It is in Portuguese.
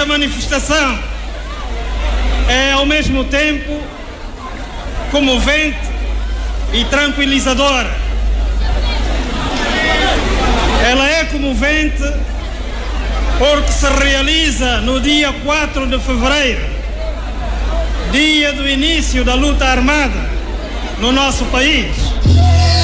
manifestação é ao mesmo tempo comovente e tranquilizadora. Ela é comovente porque se realiza no dia 4 de fevereiro, dia do início da luta armada no nosso país.